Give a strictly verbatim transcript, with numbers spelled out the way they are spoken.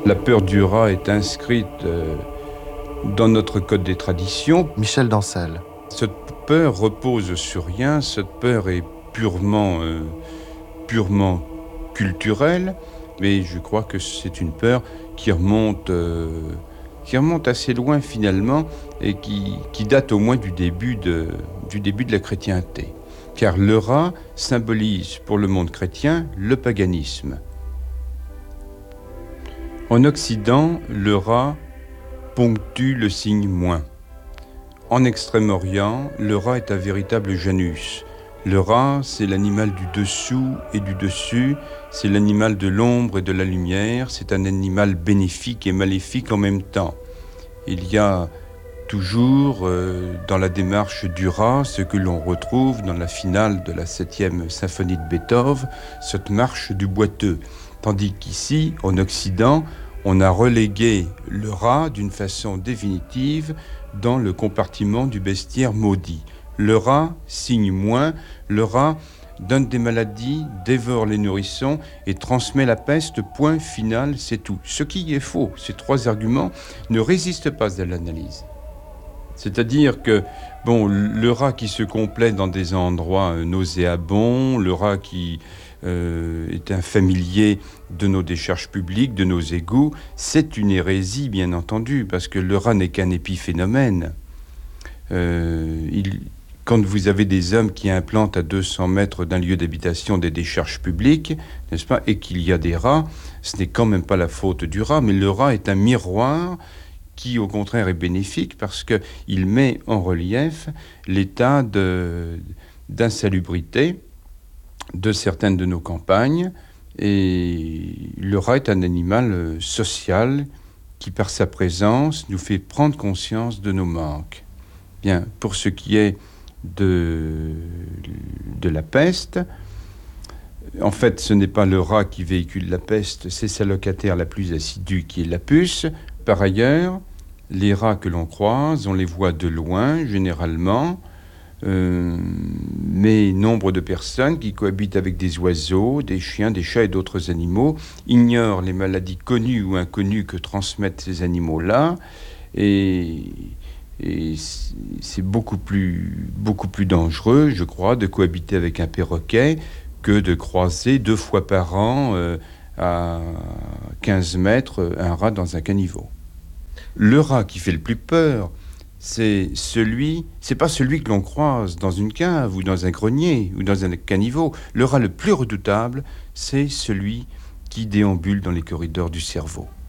La peur du rat est inscrite euh, dans notre code des traditions. Michel Dancel. Cette peur repose sur rien, cette peur est purement, euh, purement culturelle, mais je crois que c'est une peur qui remonte, euh, qui remonte assez loin finalement et qui, qui date au moins du début de, du début de la chrétienté. Car le rat symbolise pour le monde chrétien le paganisme. En Occident, le rat ponctue le signe moins. En Extrême-Orient, le rat est un véritable Janus. Le rat, c'est l'animal du dessous et du dessus, c'est l'animal de l'ombre et de la lumière, c'est un animal bénéfique et maléfique en même temps. Il y a toujours euh, dans la démarche du rat ce que l'on retrouve dans la finale de la septième symphonie de Beethoven, cette marche du boiteux. Tandis qu'ici, en Occident, on a relégué le rat d'une façon définitive dans le compartiment du bestiaire maudit. Le rat signe moins, le rat donne des maladies, dévore les nourrissons et transmet la peste, point final, c'est tout. Ce qui est faux, ces trois arguments ne résistent pas à l'analyse. C'est-à-dire que, bon, le rat qui se complaît dans des endroits nauséabonds, le rat qui euh, est un familier de nos décharges publiques, de nos égouts, c'est une hérésie, bien entendu, parce que le rat n'est qu'un épiphénomène. Euh, il, quand vous avez des hommes qui implantent à deux cents mètres d'un lieu d'habitation des décharges publiques, n'est-ce pas, et qu'il y a des rats, ce n'est quand même pas la faute du rat, mais le rat est un miroir qui au contraire est bénéfique parce qu'il met en relief l'état de, d'insalubrité de certaines de nos campagnes. Et le rat est un animal social qui, par sa présence, nous fait prendre conscience de nos manques. Bien, pour ce qui est de, de la peste, en fait, ce n'est pas le rat qui véhicule la peste, c'est sa locataire la plus assidue qui est la puce. Par ailleurs, les rats que l'on croise, on les voit de loin, généralement, euh, mais nombre de personnes qui cohabitent avec des oiseaux, des chiens, des chats et d'autres animaux ignorent les maladies connues ou inconnues que transmettent ces animaux-là, et, et c'est beaucoup plus, beaucoup plus dangereux, je crois, de cohabiter avec un perroquet que de croiser deux fois par an euh, à quinze mètres un rat dans un caniveau. Le rat qui fait le plus peur, c'est celui, c'est pas celui que l'on croise dans une cave ou dans un grenier ou dans un caniveau. Le rat le plus redoutable, c'est celui qui déambule dans les corridors du cerveau.